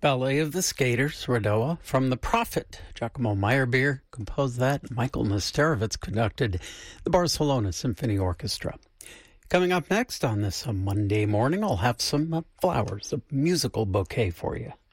Ballet of the Skaters, Radowa, from The Prophet. Giacomo Meyerbeer composed that. Michael Nesterovitz conducted the Barcelona Symphony Orchestra. Coming up next on this Monday morning, I'll have some flowers, a musical bouquet for you.